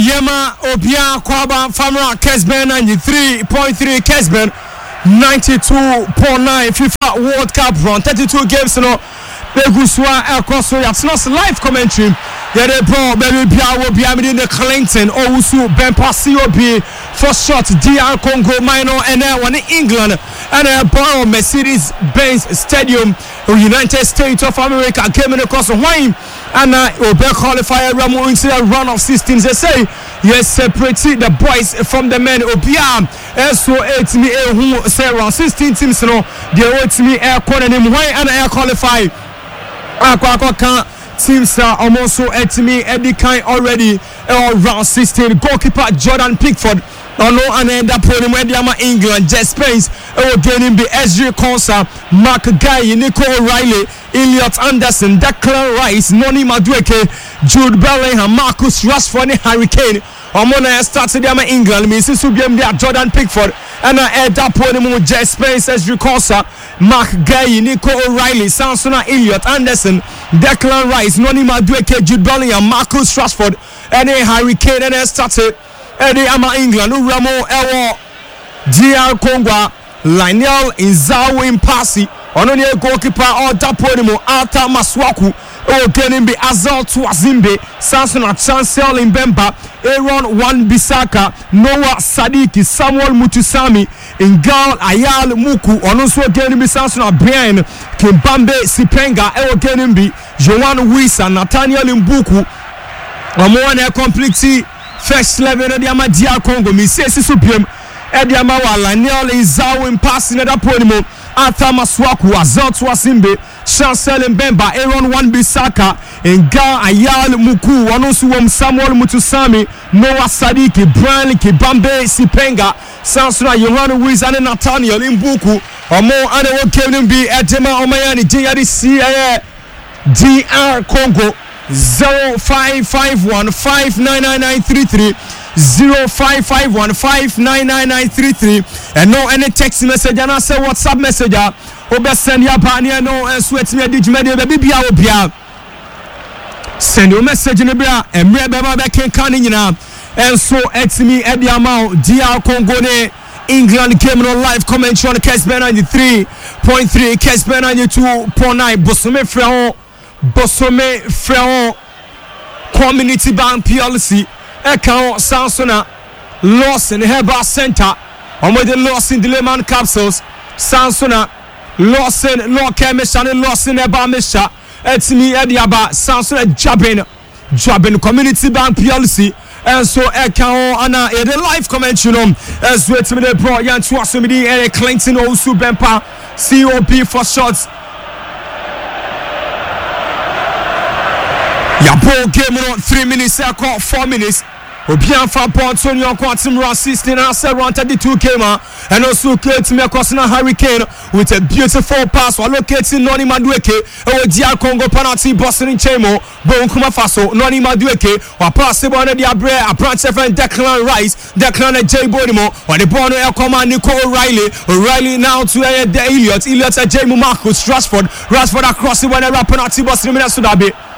Yema Obia Kwaba Famra Kesben 93.3 Kesben 92.9 FIFA World Cup run 32 games no Beguswa Elkoso Yatsnos live commentary Yede bro baby Bia will be in the Clinton Owusu Ben Pasio for shot DR Congo minor and one in England and a ball Mercedes-Benz Stadium United States of America came in across the wine and Obe qualifier Ramo into a run of 16. They say yes, separate the boys from the men. Obia so 8 me who say around 16 teams no they wait me air corner him why and air qualify Aqua teams are almost so 8 me Eddie kind already around 16 goalkeeper Jordan Pickford no and end up putting Mediama England Jet Space gaining the SG Consa Mark Guy Nico O'Reilly Elliot Anderson Declan Rice Noni Madueke Jude Bellingham Marcus Rashford and Harry Kane Omona started Mediama England Mrs. Subiam Jordan Pickford and end up putting Jet Space SG Consa Mark Guy Nico O'Reilly Sansona Elliot Anderson Declan Rice Noni Madueke Jude Bellingham Marcus Rashford and Harry Kane and started Eddie Ama England Uramo Ewo DR Congo Lionel Inzawo Impasi Ononi goalkeeper or Daponimo Alta Maswaku Ogenin be Azal Tuazimbe Samson Chancel Mbemba Aaron Wan Bisaka Noah Sadiki Samuel Mutusami Ingal Ayal Muku Onoso Genin be Samson Brian Kimbambe Sipenga Ogenin be Joan Wisa Nathaniel Mbuku Omoane complete first 11 Ediama DR Congo mi sesi supiem Ediama wala Niel Izawo impasi na daponimo Ata Maswaku Azot Wasimbe Chancel Mbemba Aaron Wan-Bissaka Nga Ayal Muku Wanosu Samuel Mutusami Noah Sadiki Brian Kibambe Sipenga Sansuna Yohana Wiz and Nathaniel Mbuku Omo ane wo kevin bi Edema Omayani JRC DR Congo 0551599933 0551599933 and no any text message and I say WhatsApp message obe send ya ba ne no sweat me digime de be bia obia send your message ne bia emre be ba be kenkan nyina and so etimi e dia ma DR Congo ne England came on live commentary on Kesben 93.3 Kesben 92.9 Bosome Freon Community Bank PLC Eka Sansona Lost in Herbal Center on with the Lost in Dileman Capsules Sansona Lost in Lord Kemishan and Lost in Herbal Misha Etimi Ediaba Sansona Jabin Community Bank PLC and so Eka Anna in the live commentary as we to the bro Yan Twasumidi Eric Clinton Osu Bempa COP for shots. Yabo game on 3 minutes, 4 minutes. Obian fa Antonio Quantum run 16 and 32 came and also create me across Harry Kane with a beautiful pass while locating Noni Madueke or DR Congo penalty Boston in Chemo Bon Kuma Faso Noni Madueke or pass the ball the Abre a branch of Declan Rice Declan J Bodimo or the ball El Command Nico O'Reilly now to the Elliot J Marcus Rashford across the one penalty Boston Minnesota